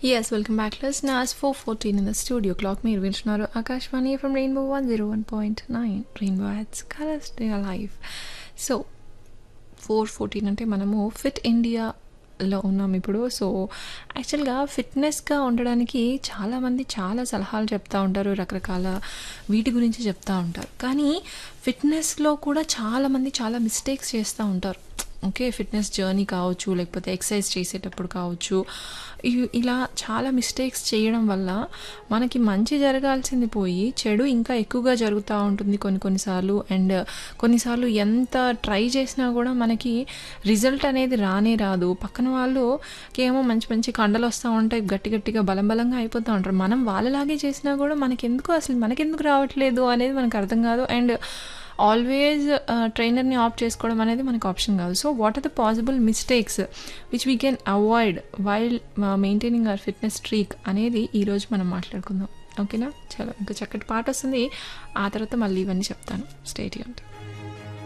Yes, welcome back, listeners. 4:14 in the studio clock. మీరు వింటున్నారు Akashvani from rainbow 101.9 rainbow ads colours day life. So 4:14 అంటే మనము fit ఇండియాలో ఉన్నాం ఇప్పుడు. సో యాక్చువల్గా ఫిట్నెస్గా ఉండడానికి చాలామంది చాలా సలహాలు చెప్తూ ఉంటారు, రకరకాల వీటి గురించి చెప్తూ ఉంటారు. కానీ ఫిట్నెస్లో కూడా చాలామంది చాలా మిస్టేక్స్ చేస్తూ ఉంటారు. ఓకే, ఫిట్నెస్ జర్నీ కావచ్చు, లేకపోతే ఎక్సర్సైజ్ చేసేటప్పుడు కావచ్చు, ఇలా చాలా మిస్టేక్స్ చేయడం వల్ల మనకి మంచి జరగాల్సింది పోయి చెడు ఇంకా ఎక్కువగా జరుగుతూ ఉంటుంది కొన్నిసార్లు. అండ్ కొన్నిసార్లు ఎంత ట్రై చేసినా కూడా మనకి రిజల్ట్ అనేది రానే రాదు. పక్కన వాళ్ళకి ఏమో మంచి మంచి కండలు వస్తూ ఉంటాయి, గట్టిగా బలంగా అయిపోతూ ఉంటారు. మనం వాళ్ళలాగే చేసినా కూడా మనకెందుకు రావట్లేదు అనేది మనకు అర్థం కాదు. అండ్ ఆల్వేస్ ట్రైనర్ని ఆప్ట్ చేసుకోవడం అనేది మనకు ఆప్షన్ కాదు. So what are the possible mistakes which we can avoid while maintaining hour fitness streak అనేది ఈరోజు మనం మాట్లాడుకుందాం. ఓకేనా? చాలా ఇంకా చక్కటి పాట వస్తుంది, ఆ తర్వాత మళ్ళీ ఇవన్నీ చెప్తాను. Stay tuned.